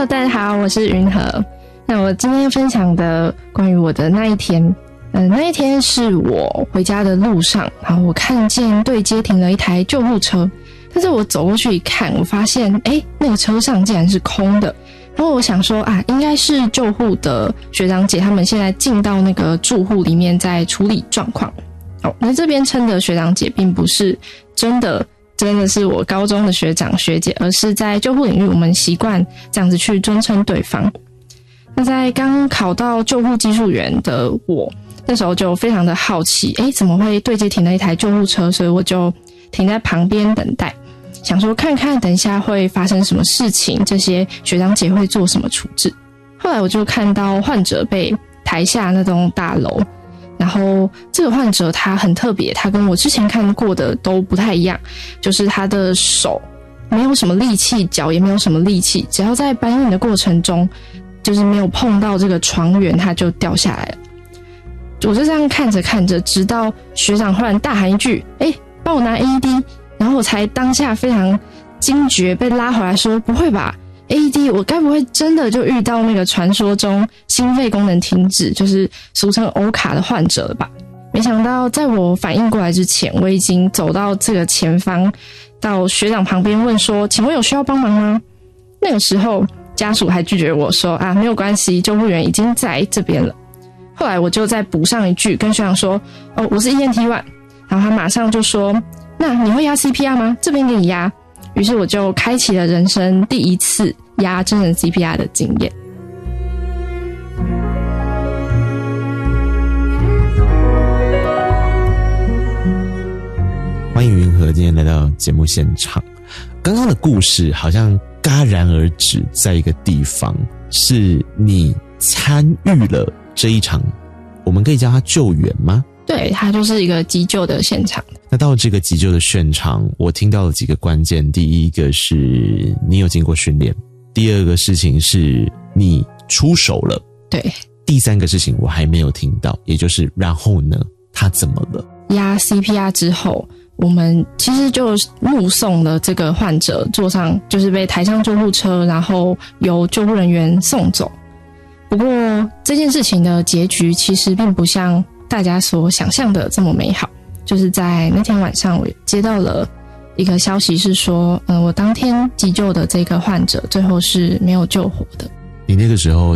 Hello， 大家好，我是云和。那我今天分享的关于我的那一天，那一天是我回家的路上，然后我看见对街停了一台救护车，但是我走过去一看，我发现那个车上竟然是空的。然后我想说应该是救护的学长姐他们现在进到那个住户里面在处理状况。那这边称的学长姐并不是真的是我高中的学长学姐，而是在救护领域我们习惯这样子去尊称对方。那在刚考到救护技术员的我，那时候就非常的好奇，怎么会对街停了一台救护车，所以我就停在旁边等待，想说看看等一下会发生什么事情，这些学长姐会做什么处置。后来我就看到患者被抬下那栋大楼，然后这个患者他很特别，他跟我之前看过的都不太一样，就是他的手没有什么力气，脚也没有什么力气，只要在搬运的过程中就是没有碰到这个床缘，他就掉下来了。我就这样看着看着，直到学长忽然大喊一句帮我拿 AED， 然后我才当下非常惊觉，被拉回来说不会吧， AED 我该不会真的就遇到那个传说中心肺功能停止，就是俗称欧卡的患者了吧。没想到在我反应过来之前，我已经走到这个前方，到学长旁边问说请问有需要帮忙吗？那个时候家属还拒绝我说没有关系，救护员已经在这边了。后来我就再补上一句跟学长说我是 ENT1， 然后他马上就说那你会压 CPR 吗？这边给你压。于是我就开启了人生第一次压真人 CPR 的经验。 欢迎云和今天来到节目现场。刚刚的故事好像戛然而止在一个地方，是你参与了这一场，我们可以叫它救援吗？ 对，它就是一个急救的现场。 那到这个急救的现场，我听到了几个关键。第一个是你有经过训练，第二个事情是你出手了， 对， 第三个事情我还没有听到，也就是然后呢，他怎么了？ 压 CPR 之后，我们其实就目送了这个患者坐上，就是被抬上救护车，然后由救护人员送走。不过这件事情的结局其实并不像大家所想象的这么美好。就是在那天晚上，我接到了一个消息，是说我当天急救的这个患者最后是没有救活的。 你那个时候